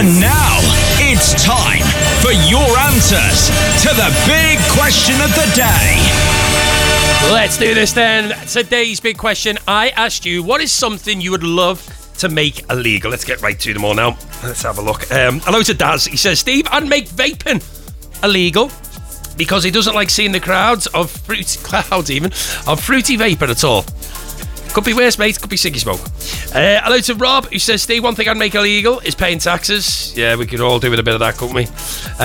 And now, it's time for your answers to the big question of the day. Let's do this then. Today's big question. I asked you, what is something you would love to make illegal? Let's get right to them all now. Let's have a look. Hello to Daz. He says, Steve, I'd make vaping illegal because he doesn't like seeing the crowds of fruity vapor at all. Could be worse, mate. Could be ciggy smoke. Hello to Rob, who says, Steve, one thing I'd make illegal is paying taxes. Yeah, we could all do with a bit of that, couldn't we?